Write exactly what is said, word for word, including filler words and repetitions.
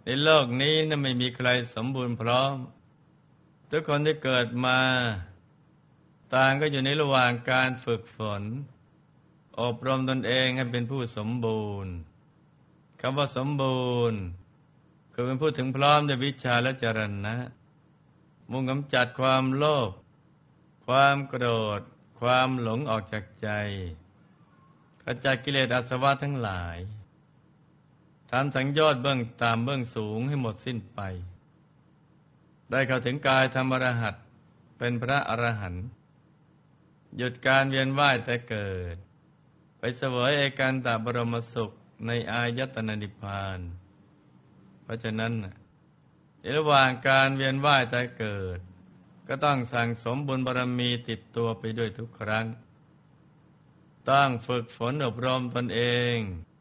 ในโลกนี้นะไม่มีใครสมบูรณ์พร้อมทุกคนที่เกิดมาต่างก็อยู่ในระหว่างการฝึกฝนอบรมตนเองให้เป็นผู้สมบูรณ์คำว่าสมบูรณ์คือเป็นผู้ถึงพร้อมด้วยวิชาและจรณะมุ่งกำจัดความโลภความโกรธความหลงออกจากใจขจัดกิเลสอาสวะทั้งหลายทำสังโยชน์เบื้องต่ำเบื้องสูงให้หมดสิ้นไปได้เข้าถึงกายธรรมอรหัตเป็นพระอรหันต์หยุดการเวียนว่ายแต่เกิดไปเสวยเอกันตบรมสุขในอายตนะนิพพานเพราะฉะนั้นในระหว่างการเวียนว่ายแต่เกิดก็ต้องสั่งสมบุญบารมีติดตัวไปด้วยทุกครั้งต้องฝึกฝนอบรมตนเอง